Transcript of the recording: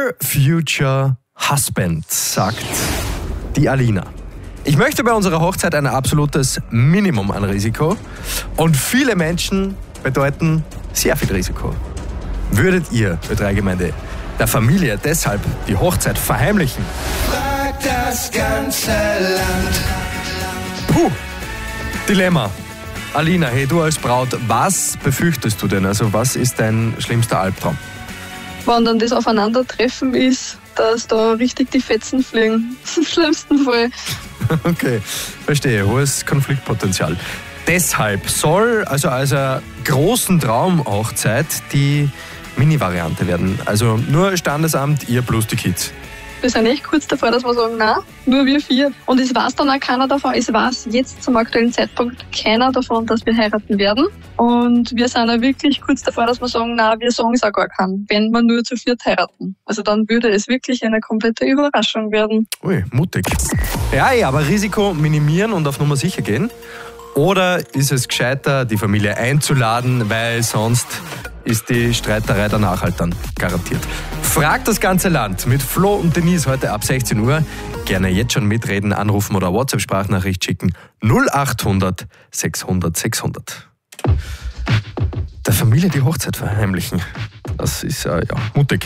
Dear Future Husband, sagt die Alina. Ich möchte bei unserer Hochzeit ein absolutes Minimum an Risiko und viele Menschen bedeuten sehr viel Risiko. Würdet ihr, Ö3-Gemeinde, der Familie deshalb die Hochzeit verheimlichen? Frag das ganze Land. Puh, Dilemma. Alina, hey, du als Braut, was befürchtest du denn? Also was ist dein schlimmster Albtraum? Wenn dann das Aufeinandertreffen ist, dass da richtig die Fetzen fliegen. Im schlimmsten Fall. Okay, verstehe. Hohes Konfliktpotenzial. Deshalb soll also als eine großen Traumhochzeit die Mini-Variante werden. Also nur Standesamt, ihr plus die Kids. Wir sind echt kurz davor, dass wir sagen, nein, nur wir 4. Und es weiß dann auch keiner davon. Es weiß jetzt zum aktuellen Zeitpunkt keiner davon, dass wir heiraten werden. Und wir sind auch wirklich kurz davor, dass wir sagen, nein, wir sagen es auch gar keinen, wenn wir nur zu 4 heiraten. Also dann würde es wirklich eine komplette Überraschung werden. Ui, mutig. Ja, aber Risiko minimieren und auf Nummer sicher gehen? Oder ist es gescheiter, die Familie einzuladen, weil sonst ist die Streiterei danach halt dann garantiert. Fragt das ganze Land mit Flo und Denise heute ab 16 Uhr. Gerne jetzt schon mitreden, anrufen oder WhatsApp-Sprachnachricht schicken. 0800 600 600. Der Familie die Hochzeit verheimlichen. Das ist ja mutig.